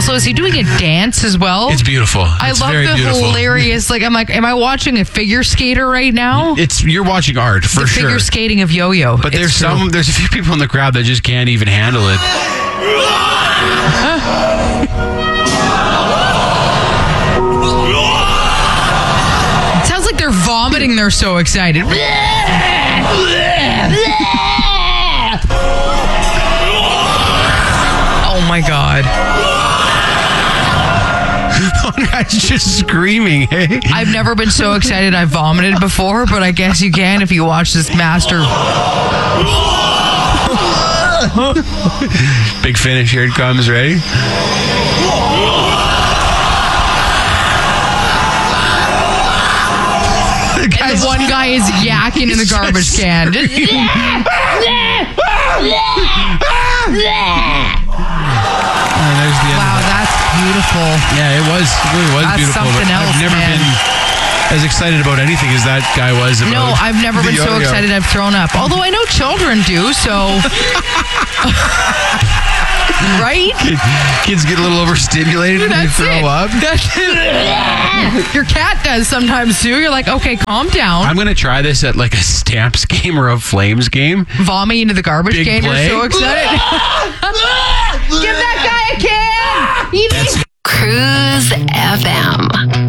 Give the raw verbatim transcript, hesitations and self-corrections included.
Also, is he doing a dance as well? It's beautiful. I It's love very the beautiful. hilarious. Like, I'm like, am I watching a figure skater right now? It's you're watching art for the sure. figure skating of Yo-Yo. But It's there's true. some there's a few people in the crowd that just can't even handle it. It sounds like they're vomiting. They're so excited. Oh my God. One guy's just screaming, hey? I've never been so excited I've vomited before, but I guess you can if you watch this master. Big finish, here it comes, ready? The And guy's the one guy is yakking in the garbage can. Oh, there's the end Wow, of it. that's beautiful. Yeah, it was. It really was That's beautiful. something but else, I've never man. been as excited about anything as that guy was about No, I've never the been so yo-yo. excited I've thrown up. Although I know children do, so. Right? Kids get a little overstimulated and they That's throw it. up. That's it. Your cat does sometimes too. You're like, okay, calm down. I'm going to try this at like a Stamps game or a Flames game. Vomit into the garbage Big can. play. You're so excited. Give that guy a can. He needs- Cruise F M.